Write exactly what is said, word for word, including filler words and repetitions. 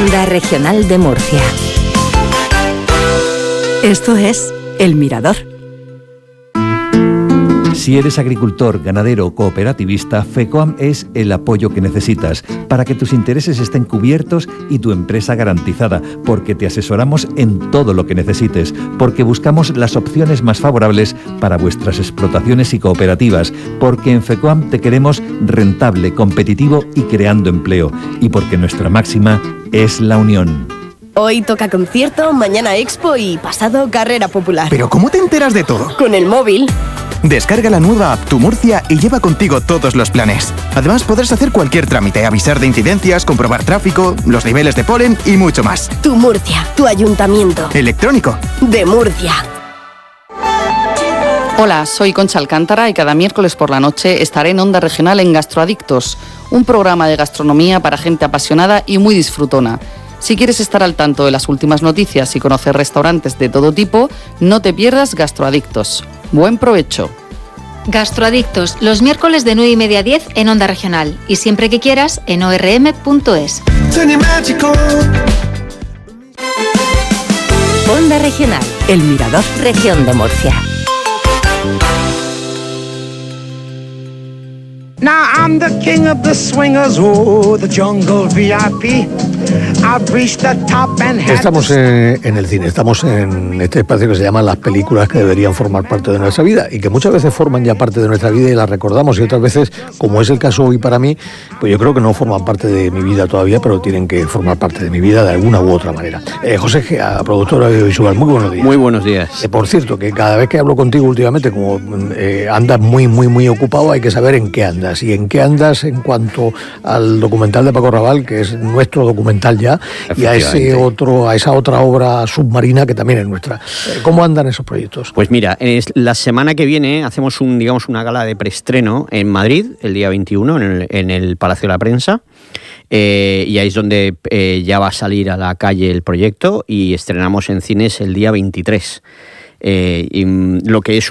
Onda Regional de Murcia. Esto es El Mirador. Si eres agricultor, ganadero o cooperativista, FECOAM es el apoyo que necesitas para que tus intereses estén cubiertos y tu empresa garantizada, porque te asesoramos en todo lo que necesites, porque buscamos las opciones más favorables para vuestras explotaciones y cooperativas, porque en FECOAM te queremos rentable, competitivo y creando empleo, y porque nuestra máxima es la unión. Hoy toca concierto, mañana expo y pasado carrera popular. ¿Pero cómo te enteras de todo? Con el móvil. Descarga la nueva app Tu Murcia y lleva contigo todos los planes. Además podrás hacer cualquier trámite, avisar de incidencias, comprobar tráfico, los niveles de polen y mucho más. Tu Murcia, tu ayuntamiento. Electrónico. De Murcia. Hola, soy Concha Alcántara y cada miércoles por la noche estaré en Onda Regional en Gastroadictos, un programa de gastronomía para gente apasionada y muy disfrutona. Si quieres estar al tanto de las últimas noticias y conocer restaurantes de todo tipo, no te pierdas Gastroadictos. Buen provecho. Gastroadictos, los miércoles de nueve y media a diez en Onda Regional y siempre que quieras en o erre eme punto es. Onda Regional, El Mirador, Región de Murcia. Now I'm the king of the swingers, oh, the jungle V I P. I've reached the top and had Estamos en, en el cine, estamos en este espacio que se llama las películas que deberían formar parte de nuestra vida y que muchas veces forman ya parte de nuestra vida y las recordamos, y otras veces, como es el caso hoy para mí, pues yo creo que no forman parte de mi vida todavía, pero tienen que formar parte de mi vida de alguna u otra manera. Eh, José Gea, productor audiovisual, muy buenos días. Muy buenos días. Eh, por cierto, que cada vez que hablo contigo últimamente, como eh, andas muy, muy, muy ocupado, hay que saber en qué andas. Y en qué andas en cuanto al documental de Paco Raval, que es nuestro documental ya, y a ese otro, a esa otra obra submarina que también es nuestra. ¿Cómo andan esos proyectos? Pues mira, es la semana que viene hacemos un, digamos, una gala de preestreno en Madrid, el día veintiuno, en el, en el Palacio de la Prensa. Eh, y ahí es donde eh, ya va a salir a la calle el proyecto y estrenamos en cines el día veintitrés. Eh, y lo que es